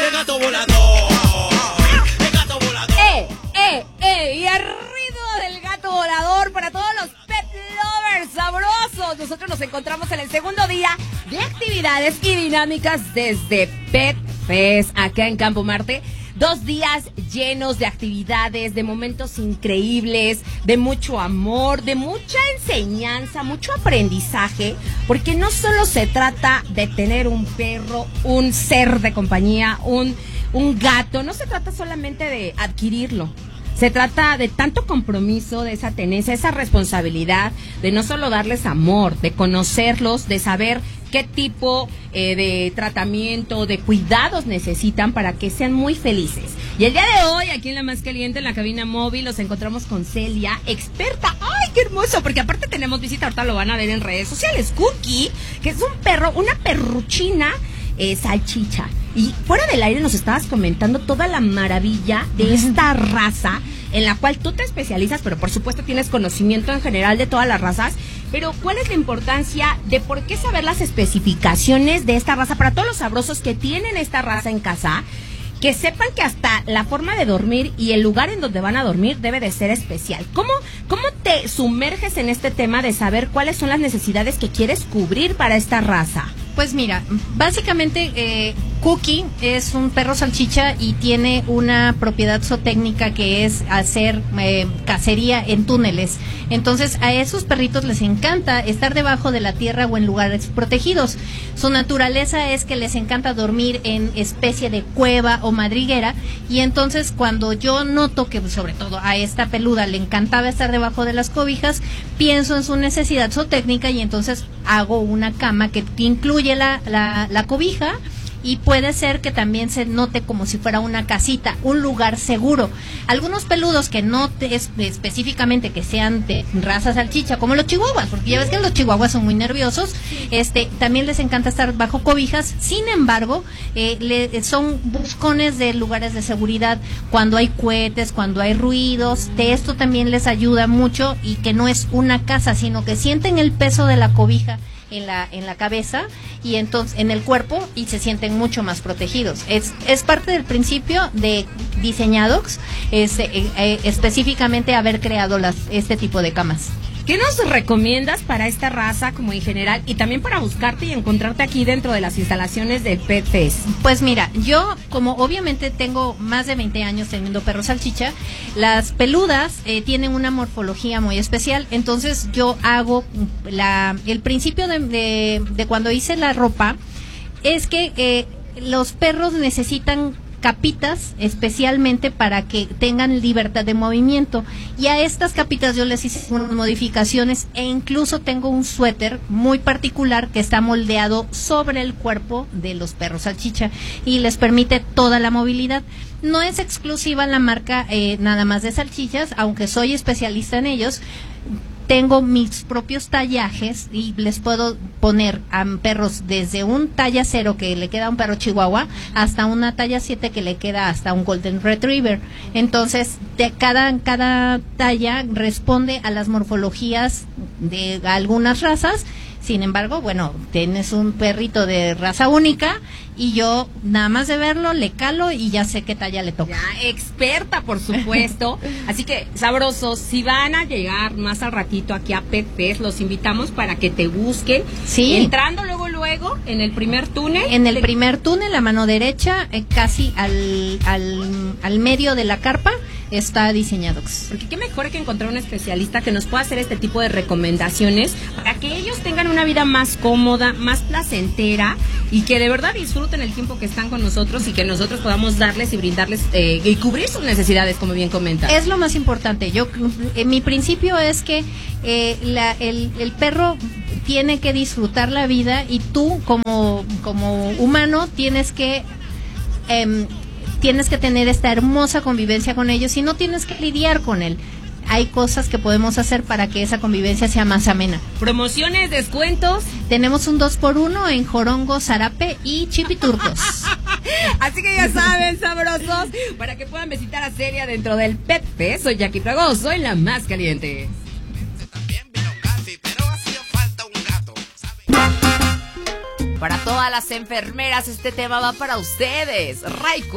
el gato volador. El gato volador. Y el ritmo del gato volador para todos los pet lovers sabrosos. Nosotros nos encontramos en el segundo día de actividades y dinámicas desde Pet Fest acá en Campo Marte. 2 días llenos de actividades, de momentos increíbles, de mucho amor, de mucha enseñanza, mucho aprendizaje, porque no solo se trata de tener un perro, un ser de compañía, un gato, no se trata solamente de adquirirlo. Se trata de tanto compromiso, de esa tenencia, esa responsabilidad, de no solo darles amor, de conocerlos, de saber qué tipo de tratamiento, de cuidados necesitan para que sean muy felices. Y el día de hoy, aquí en La Más Caliente, en la cabina móvil, nos encontramos con Celia, experta. ¡Ay, qué hermoso! Porque aparte tenemos visita, ahorita lo van a ver en redes sociales. Cookie, que es un perro, una perruchina salchicha. Y fuera del aire nos estabas comentando toda la maravilla de esta raza en la cual tú te especializas, pero por supuesto tienes conocimiento en general de todas las razas. Pero ¿cuál es la importancia de por qué saber las especificaciones de esta raza para todos los sabrosos que tienen esta raza en casa? Que sepan que hasta la forma de dormir y el lugar en donde van a dormir debe de ser especial. ¿Cómo te sumerges en este tema de saber cuáles son las necesidades que quieres cubrir para esta raza? Pues mira, básicamente Cookie es un perro salchicha y tiene una propiedad zootécnica que es hacer cacería en túneles. Entonces a esos perritos les encanta estar debajo de la tierra o en lugares protegidos. Su naturaleza es que les encanta dormir en especie de cueva o madriguera, y entonces cuando yo noto que sobre todo a esta peluda le encantaba estar debajo de las cobijas, pienso en su necesidad zootécnica y entonces hago una cama que incluye la cobija, y puede ser que también se note como si fuera una casita, un lugar seguro. Algunos peludos que no específicamente que sean de raza salchicha, como los chihuahuas, porque ya ves que los chihuahuas son muy nerviosos, también les encanta estar bajo cobijas. Sin embargo, son buscones de lugares de seguridad cuando hay cohetes, cuando hay ruidos. De esto también les ayuda mucho, y que no es una casa, sino que sienten el peso de la cobija en la cabeza y entonces en el cuerpo, y se sienten mucho más protegidos. Es parte del principio de Diseñadox, específicamente haber creado este tipo de camas. ¿Qué nos recomiendas para esta raza como en general, y también para buscarte y encontrarte aquí dentro de las instalaciones de Pet Fest? Pues mira, yo como obviamente tengo más de 20 años teniendo perro salchicha, las peludas tienen una morfología muy especial. Entonces yo hago el principio de cuando hice la ropa es que los perros necesitan capitas especialmente para que tengan libertad de movimiento, y a estas capitas yo les hice unas modificaciones, e incluso tengo un suéter muy particular que está moldeado sobre el cuerpo de los perros salchicha y les permite toda la movilidad. No es exclusiva la marca nada más de salchichas, aunque soy especialista en ellos. Tengo mis propios tallajes y les puedo poner a perros desde un talla 0 que le queda a un perro chihuahua hasta una talla 7 que le queda hasta un golden retriever. Entonces, cada talla responde a las morfologías de algunas razas. Sin embargo, bueno, tienes un perrito de raza única y yo nada más de verlo le calo y ya sé qué talla le toca. Ya, experta, por supuesto. Así que, sabrosos, si van a llegar más al ratito aquí a Pet Fest, los invitamos para que te busquen. Sí. Entrando luego en el primer túnel. En el primer túnel, la mano derecha, casi al medio de la carpa, está Diseñadox. Porque qué mejor que encontrar un especialista que nos pueda hacer este tipo de recomendaciones para que ellos tengan una vida más cómoda, más placentera, y que de verdad disfruten el tiempo que están con nosotros, y que nosotros podamos darles y brindarles y cubrir sus necesidades, como bien comentas. Es lo más importante. Mi principio es que el perro tiene que disfrutar la vida, y tú como humano tienes que tener esta hermosa convivencia con ellos, y no tienes que lidiar con él. Hay cosas que podemos hacer para que esa convivencia sea más amena. Promociones, descuentos. Tenemos un 2x1 en jorongo, zarape y chipiturcos. Así que ya saben, sabrosos, para que puedan visitar a Celia dentro del Pet Fest. Soy Jackie Fragoso, en La Más Caliente. Para todas las enfermeras, este tema va para ustedes. Raico.